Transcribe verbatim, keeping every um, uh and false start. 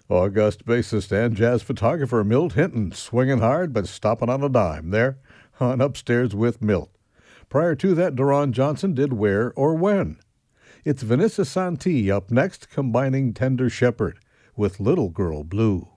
August bassist and jazz photographer Milt Hinton, swinging hard but stopping on a dime there on Upstairs with Milt. Prior to that, Deron Johnson did Where or When. It's Vanessa Santee up next, combining Tender Shepherd with Little Girl Blue.